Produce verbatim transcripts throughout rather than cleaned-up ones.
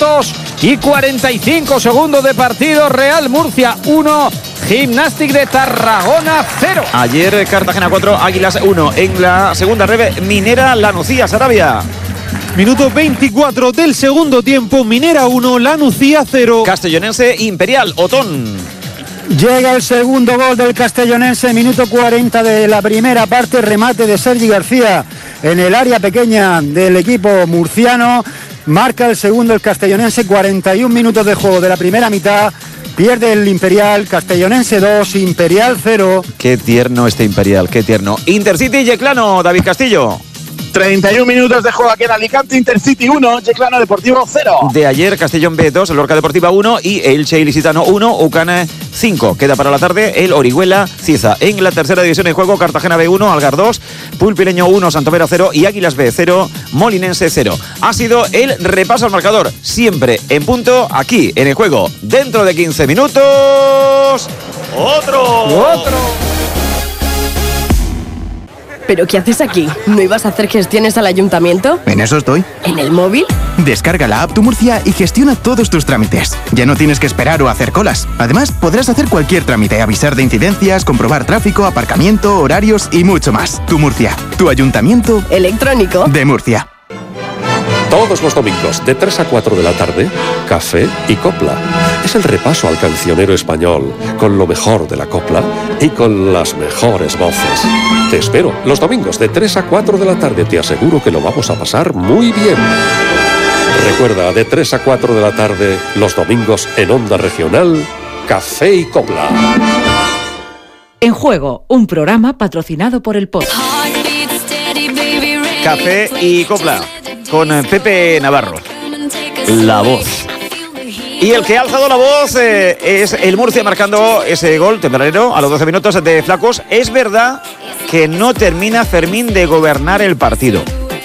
minutos y cuarenta y cinco segundos de partido. Real Murcia uno, Gimnàstic de Tarragona cero. Ayer Cartagena cuatro, Águilas uno. En la segunda reve, Minera La Nucía, Sarabia. Minuto veinticuatro del segundo tiempo, Minera uno, La Nucía cero. Castellonense Imperial, Otón. Llega el segundo gol del castellonense, minuto cuarenta de la primera parte, remate de Sergi García en el área pequeña del equipo murciano. Marca el segundo el castellonense, cuarenta y un minutos de juego de la primera mitad. Pierde el Imperial, Castellonense dos, Imperial cero. Qué tierno este Imperial, qué tierno. Intercity Yeclano, David Castillo. treinta y un minutos de juego aquí en Alicante, Intercity uno, Yeclano Deportivo cero. De ayer, Castellón B dos, Lorca Deportiva uno y Elche Ilicitano uno, Ucana cinco. Queda para la tarde el Orihuela Ciza. En la tercera división en juego, Cartagena B uno, Algar dos, Pulpileño uno, Santomera cero y Águilas B cero, Molinense cero. Ha sido el repaso al marcador, siempre en punto, aquí en el juego. Dentro de quince minutos, otro. Otro. ¿Pero qué haces aquí? ¿No ibas a hacer gestiones al ayuntamiento? En eso estoy. ¿En el móvil? Descarga la app Tu Murcia y gestiona todos tus trámites. Ya no tienes que esperar o hacer colas. Además, podrás hacer cualquier trámite, avisar de incidencias, comprobar tráfico, aparcamiento, horarios y mucho más. Tu Murcia, tu ayuntamiento electrónico de Murcia. Todos los domingos, de tres a cuatro de la tarde, Café y Copla. Es el repaso al cancionero español, con lo mejor de la copla y con las mejores voces. Te espero, los domingos, de tres a cuatro de la tarde. Te aseguro que lo vamos a pasar muy bien. Recuerda, de tres a cuatro de la tarde, los domingos en Onda Regional, Café y Copla. En Juego, un programa patrocinado por el P O T. Café y Copla, con Pepe Navarro, la voz. Y el que ha alzado la voz eh, es el Murcia, marcando ese gol tempranero a los doce minutos de Flacos. Es verdad que no termina Fermín de gobernar el partido.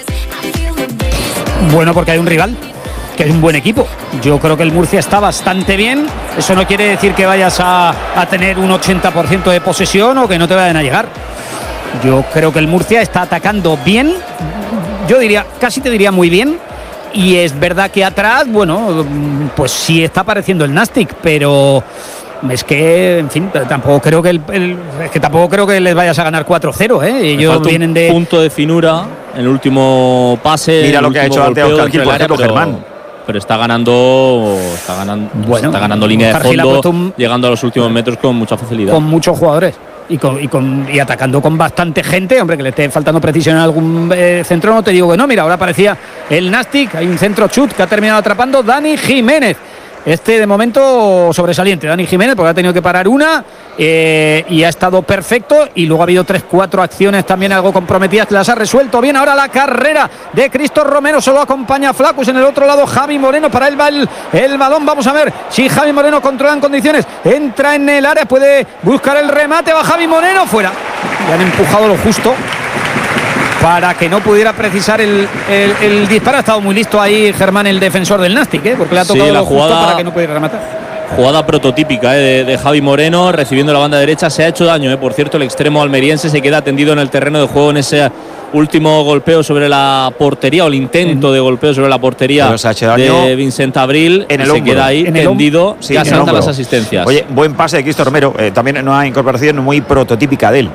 Bueno, porque hay un rival, que es un buen equipo. Yo creo que el Murcia está bastante bien. Eso no quiere decir que vayas a, a tener un ochenta por ciento de posesión o que no te vayan a llegar. Yo creo que el Murcia está atacando bien. Yo diría, casi te diría muy bien. Y es verdad que atrás, bueno, pues sí está apareciendo el Nàstic, pero es que, en fin, tampoco creo que el, el, es que tampoco creo que les vayas a ganar cuatro cero, ¿eh? Ellos vienen de punto de finura en el último pase. Mira lo que ha hecho ante Oscar Gil, por ejemplo, Germán. Pero está ganando, está ganando, bueno, está ganando línea Oscar de fondo, un, llegando a los últimos metros con mucha facilidad. Con muchos jugadores. Y, con, y, con, y atacando con bastante gente, hombre, que le esté faltando precisión en algún eh, centro, no te digo que no. Mira, ahora aparecía el Nàstic, hay un centro chut que ha terminado atrapando Dani Jiménez. Este de momento sobresaliente, Dani Jiménez, porque ha tenido que parar una eh, y ha estado perfecto. Y luego ha habido tres, cuatro acciones también algo comprometidas que las ha resuelto bien. Ahora la carrera de Cristo Romero, solo acompaña a Flacus. En el otro lado Javi Moreno, para él va el, el balón. Vamos a ver si Javi Moreno controla en condiciones. Entra en el área, puede buscar el remate. Va Javi Moreno, fuera. Le han empujado lo justo para que no pudiera precisar el, el, el disparo. Ha estado muy listo ahí Germán, el defensor del Nàstic, ¿eh? Porque le ha tocado sí, la lo jugada, justo para que no pudiera rematar. Jugada prototípica ¿eh? de, de Javi Moreno, recibiendo la banda derecha. Se ha hecho daño, ¿eh? Por cierto, el extremo almeriense se queda tendido en el terreno de juego en ese último golpeo sobre la portería, o el intento de golpeo sobre la portería de Vincent Abril. En el se hombro. queda ahí en tendido, sí, ya saltan las asistencias. Oye, buen pase de Cristo Romero, eh, también una incorporación muy prototípica de él.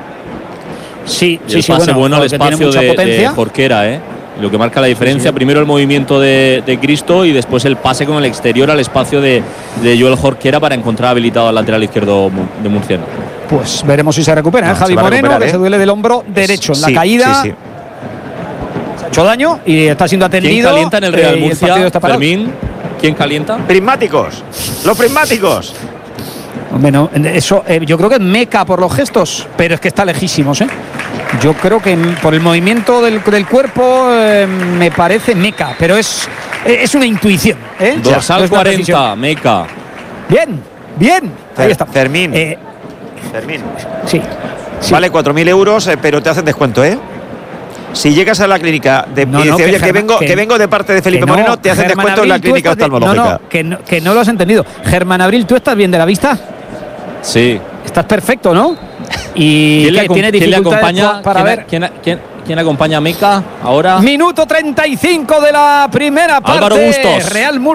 Sí, y sí, el sí, pase bueno, bueno al espacio de, de Jorquera, ¿eh? Lo que marca la diferencia, sí, sí. Primero el movimiento de, de Cristo y después el pase con el exterior al espacio de, de Joel Jorquera para encontrar habilitado al lateral izquierdo de Murciano. Pues veremos si se recupera, no, ¿eh? Javi Moreno, que ¿eh? se duele del hombro derecho en sí, la caída. Sí, sí. Se ha hecho daño y está siendo atendido. ¿Quién calienta en el Real eh, Murcia, el Fermín? ¿Quién calienta? Prismáticos, los prismáticos. Bueno, eso eh, yo creo que es Meca por los gestos, pero es que está lejísimos, ¿eh? Yo creo que por el movimiento del, del cuerpo eh, me parece Meca, pero es, es una intuición, ¿eh? Dorsal o sea, cuarenta, Meca. Bien, bien. Ahí está. Fermín. Eh, Fermín. Sí, sí. Vale cuatro mil euros, eh, pero te hacen descuento, ¿eh? Si llegas a la clínica de, no, y no, dices, que, oye, que, vengo, que, que vengo de parte de Felipe no, Moreno, te hacen Germán descuento Abril, en la clínica oftalmológica. No, no, que no, que no lo has entendido. Germán Abril, ¿tú estás bien de la vista? Sí. Estás perfecto, ¿no? Y ¿Quién, le, tiene ¿quién le acompaña para ¿quién, ver ¿quién, quién, quién acompaña a Meca ahora? Minuto treinta y cinco de la primera parte. Álvaro Bustos. Real Murcia.